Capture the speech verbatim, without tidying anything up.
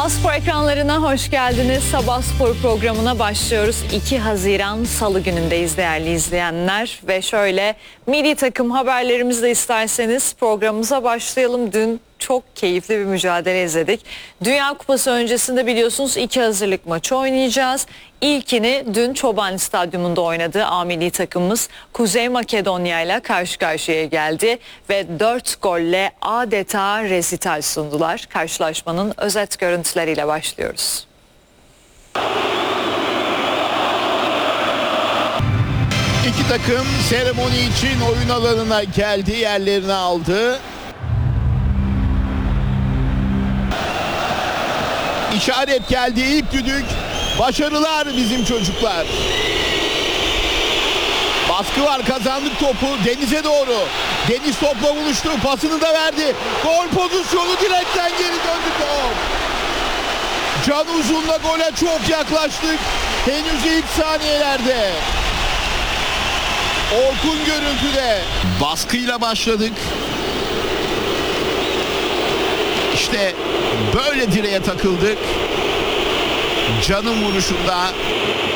Sabah Spor ekranlarına hoş geldiniz. Sabah Spor programına başlıyoruz. iki Haziran Salı günündeyiz değerli izleyenler. Ve şöyle milli takım haberlerimizle isterseniz programımıza başlayalım. Dün çok keyifli bir mücadele izledik. Dünya Kupası öncesinde biliyorsunuz iki hazırlık maçı oynayacağız. İlkini dün Çobani Stadyumunda oynadı. A milli takımımız Kuzey Makedonya ile karşı karşıya geldi ve dört golle adeta rezital sundular. Karşılaşmanın özet görüntüleriyle başlıyoruz. İki takım seremoni için oyun alanına geldi, yerlerini aldı. İşaret geldi, ilk düdük. Başarılar bizim çocuklar. Baskı var, kazandık topu Deniz'e doğru. Deniz topla buluştu, pasını da verdi. Gol pozisyonu, direkten geri döndü top. Can Uzun'la gole çok yaklaştık. Henüz ilk saniyelerde. Orkun görüntüde. Baskıyla başladık. İşte böyle direğe takıldık. Can'ın vuruşunda